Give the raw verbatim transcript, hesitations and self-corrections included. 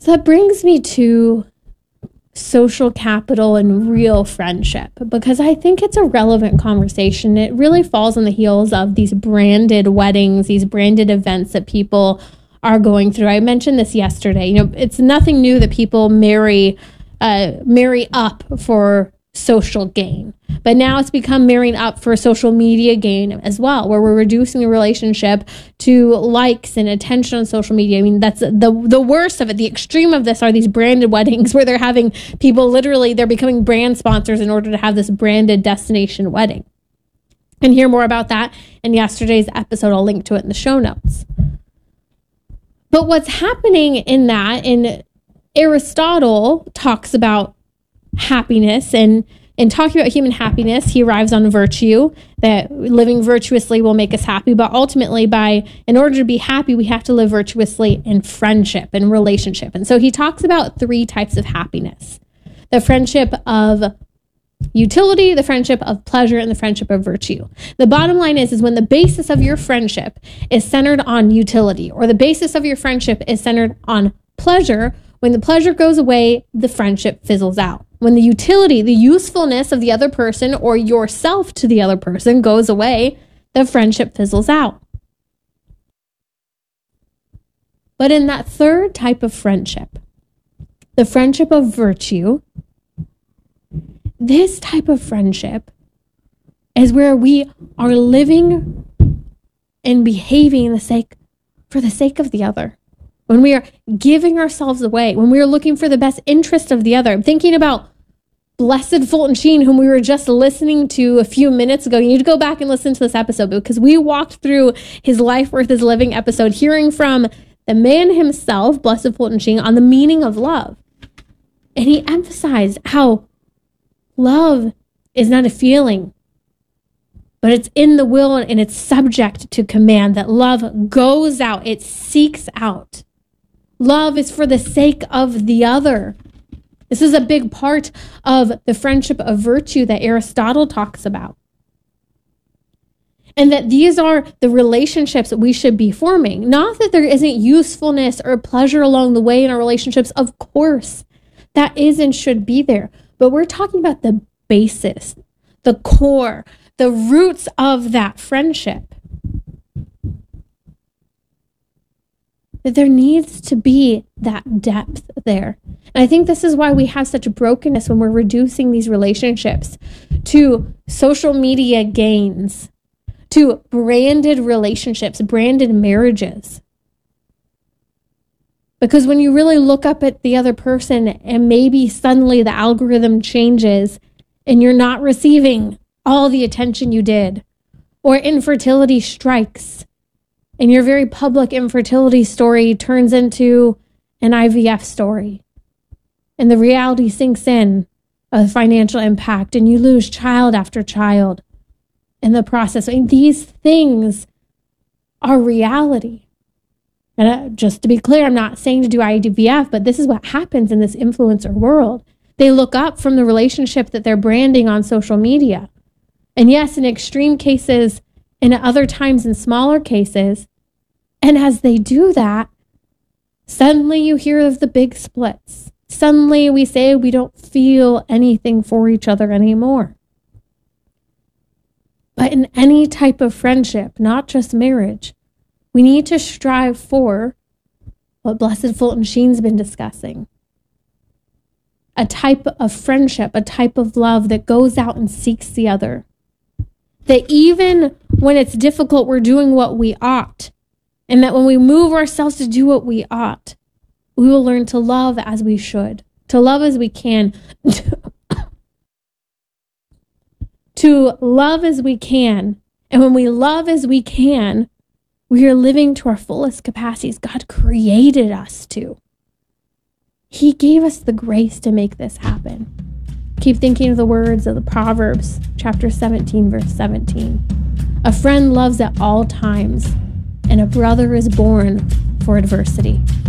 So that brings me to social capital and real friendship, because I think it's a relevant conversation. It really falls on the heels of these branded weddings, these branded events that people are going through. I mentioned this yesterday. You know, it's nothing new that people marry, uh, marry up for social gain, but now it's become marrying up for social media gain as well, where we're reducing the relationship to likes and attention on social media. I mean, that's the the worst of it. The extreme of this are these branded weddings where they're having people literally, they're becoming brand sponsors in order to have this branded destination wedding. And hear more about that in yesterday's episode. I'll link to it in the show notes. But what's happening in that, in Aristotle talks about happiness, and in talking about human happiness, he arrives on virtue, that living virtuously will make us happy. But ultimately, by in order to be happy, we have to live virtuously in friendship and relationship. And so he talks about three types of happiness: the friendship of utility, the friendship of pleasure, and the friendship of virtue. The bottom line is, is when the basis of your friendship is centered on utility, or the basis of your friendship is centered on pleasure, when the pleasure goes away, the friendship fizzles out. When the utility, the usefulness of the other person or yourself to the other person goes away, the friendship fizzles out. But in that third type of friendship, the friendship of virtue, this type of friendship is where we are living and behaving the sake, for the sake of the other. When we are giving ourselves away, when we are looking for the best interest of the other. I'm thinking about Blessed Fulton Sheen, whom we were just listening to a few minutes ago. You need to go back and listen to this episode, because we walked through his Life Worth His Living episode, hearing from the man himself, Blessed Fulton Sheen, on the meaning of love. And he emphasized how love is not a feeling, but it's in the will and it's subject to command, that love goes out, it seeks out. Love is for the sake of the other. This is a big part of the friendship of virtue that Aristotle talks about. And that these are the relationships that we should be forming. Not that there isn't usefulness or pleasure along the way in our relationships. Of course, that is and should be there. But we're talking about the basis, the core, the roots of that friendship. That there needs to be that depth there. And I think this is why we have such brokenness when we're reducing these relationships to social media gains, to branded relationships, branded marriages. Because when you really look up at the other person and maybe suddenly the algorithm changes and you're not receiving all the attention you did, or infertility strikes and your very public infertility story turns into an I V F story, and the reality sinks in of financial impact, and you lose child after child in the process. I mean, these things are reality. And uh, just to be clear, I'm not saying to do I V F, but this is what happens in this influencer world. They look up from the relationship that they're branding on social media. And yes, in extreme cases, and at other times in smaller cases. And as they do that, suddenly you hear of the big splits. Suddenly we say we don't feel anything for each other anymore. But in any type of friendship, not just marriage, we need to strive for what Blessed Fulton Sheen's been discussing. A type of friendship, a type of love that goes out and seeks the other. That even when it's difficult, we're doing what we ought. And that when we move ourselves to do what we ought, we will learn to love as we should, to love as we can, to love as we can. And when we love as we can, we are living to our fullest capacities God created us to. He gave us the grace to make this happen. Keep thinking of the words of the Proverbs, chapter seventeen, verse seventeen. A friend loves at all times, and a brother is born for adversity.